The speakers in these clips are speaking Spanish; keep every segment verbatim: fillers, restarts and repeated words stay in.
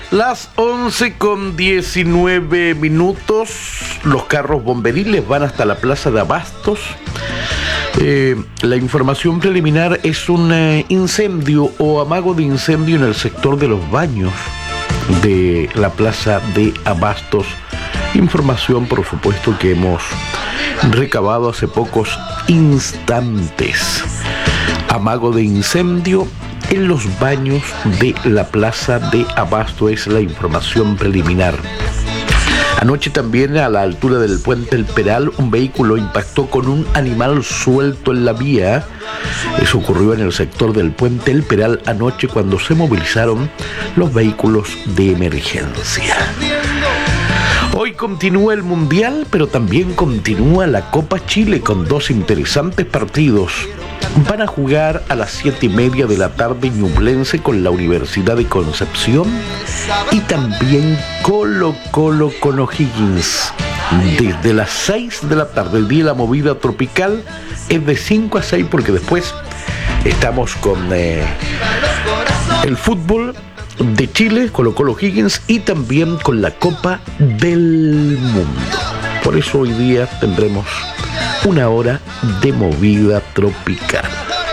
Las once con diecinueve minutos, los carros bomberiles van hasta la plaza de Abastos. Eh, la información preliminar es un eh, incendio o amago de incendio en el sector de los baños de la plaza de Abastos. Información, por supuesto, que hemos recabado hace pocos instantes. Amago de incendio en los baños de la plaza de Abasto es la información preliminar. Anoche también, a la altura del puente El Peral, un vehículo impactó con un animal suelto en la vía. Eso ocurrió en el sector del puente El Peral anoche, cuando se movilizaron los vehículos de emergencia. Hoy continúa el Mundial, pero también continúa la Copa Chile con dos interesantes partidos. Van a jugar a las siete y media de la tarde Ñublense con la Universidad de Concepción y también Colo Colo con O'Higgins. Desde las seis de la tarde, el día de la movida tropical es de cinco a seis, porque después estamos con eh, el fútbol de Chile, Colo Colo O'Higgins, y también con la Copa del Mundo. Por eso hoy día tendremos una hora de movida tropical.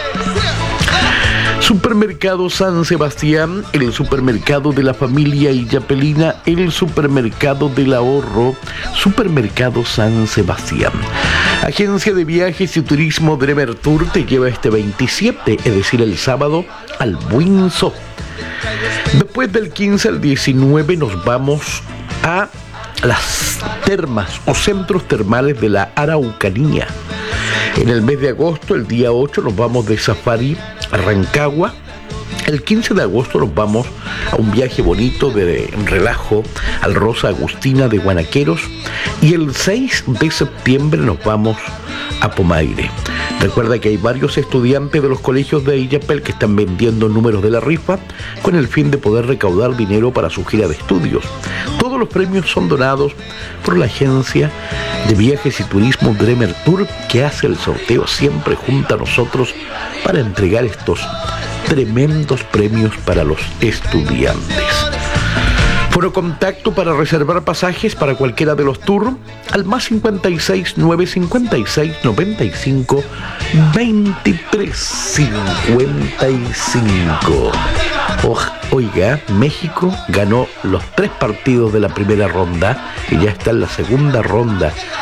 Supermercado San Sebastián, el supermercado de la familia Illapelina, el supermercado del ahorro, Supermercado San Sebastián. Agencia de Viajes y Turismo Bremer Tour te lleva este veintisiete, es decir, el sábado, al Buinzo. Después del quince al diecinueve nos vamos a las termas o centros termales de la Araucanía. En el mes de agosto, el día ocho, nos vamos de safari a Rancagua. El quince de agosto nos vamos a un viaje bonito de relajo al Rosa Agustina de Guanaqueros. Y el seis de septiembre nos vamos a Pomaire. Recuerda que hay varios estudiantes de los colegios de Illapel que están vendiendo números de la rifa con el fin de poder recaudar dinero para su gira de estudios. Todos los premios son donados por la agencia de viajes y turismo Bremer Tour, que hace el sorteo siempre junto a nosotros para entregar estos tremendos premios para los estudiantes. Foro contacto para reservar pasajes para cualquiera de los tours al más cincuenta y seis, nueve cincuenta y seis, noventa y cinco, veintitrés, cincuenta y cinco. Oiga, México ganó los tres partidos de la primera ronda y ya está en la segunda ronda